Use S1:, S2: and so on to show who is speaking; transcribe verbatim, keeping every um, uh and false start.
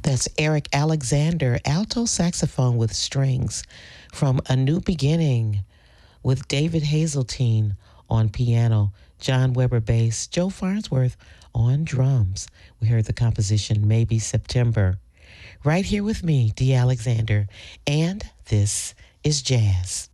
S1: That's Eric Alexander, alto saxophone with strings from A New Beginning with David Hazeltine on piano, John Weber bass, Joe Farnsworth on drums. We heard the composition Maybe September. Right here with me, Dee Alexander, and this is Jazz.